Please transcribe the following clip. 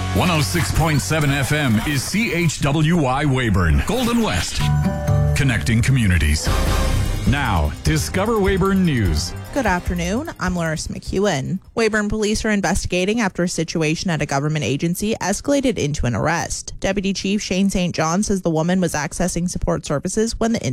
106.7 FM is CHWY Weyburn, Golden West, connecting communities. Now, Discover Weyburn News. Good afternoon. I'm Larissa McEwen. Weyburn police are investigating after a situation at a government agency escalated into an arrest. Deputy Chief Shane St. John says the woman was accessing support services when the